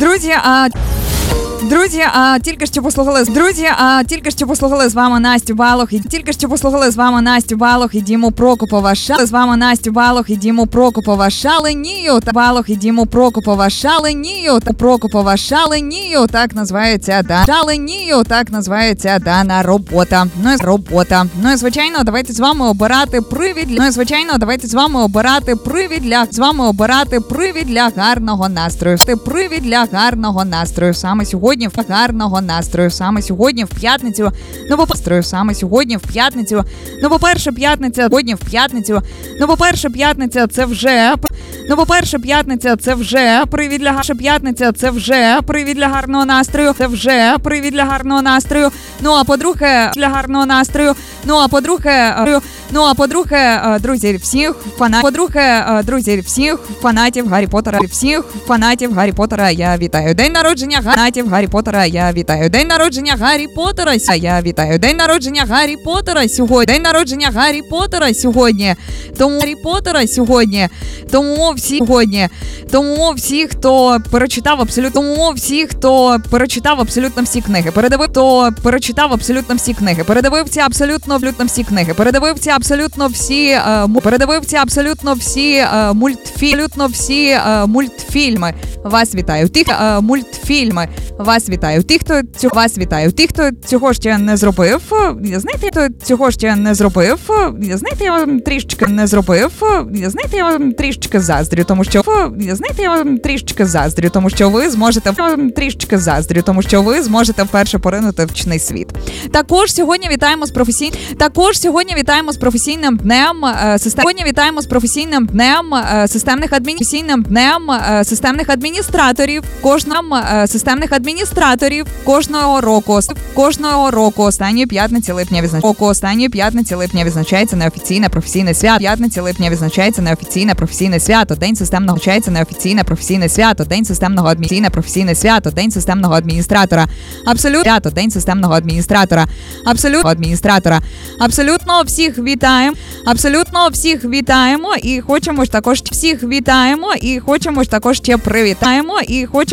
Тільки що послухали з вами Настю Балох і Діму Прокопова. З вами Настю Балох і Діму Прокопова. Шаленію шаленію, так називається дана робота. Ну і звичайно, давайте з вами обирати привід для гарного настрою. Саме сьогодні в п'ятницю. По-перше, п'ятниця це вже привід для гарного настрою. Ну а по-друге, друзі, всіх фанатів Гаррі Поттера я вітаю. День народження Гаррі Поттера сьогодні. Тому всі, хто прочитав абсолютно всі книги, передивився абсолютно всі мультфільми. Вас вітаю. Тих, хто цього ще не зробив, знаєте, я вам трішечки заздрю, тому що ви зможете вперше поринути в нічний світ. Також сьогодні вітаємо з професійним днем системних адміністраторів. Кожного року останньої п'ятниці липня відзначається неофіційне професійне свято, День системного адміністратора. Абсолютно всіх вітаємо і хочемо ж також ще привітаємо